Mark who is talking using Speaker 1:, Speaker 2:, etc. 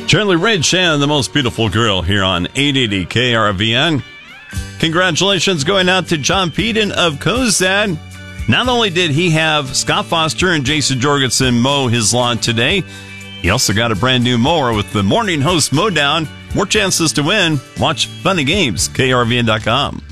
Speaker 1: Charlie Ridge and the most beautiful girl here on 880 KRVN. Congratulations going out to John Peden of Cozad. Not only did he have Scott Foster and Jason Jorgensen mow his lawn today, he also got a brand new mower with the Morning Host Mowdown. More chances to win. Watch Funny Games, KRVN.com.